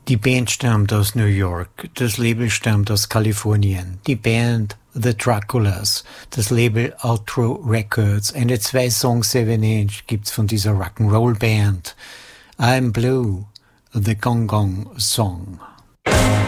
Die Band stammt aus New York, das Label stammt aus Kalifornien. Die Band The Draculas, das Label Outro Records. Eine 2-Songs 7-Inch gibt's von dieser Rock'n'Roll Band. I'm Blue, the Gong Gong Song.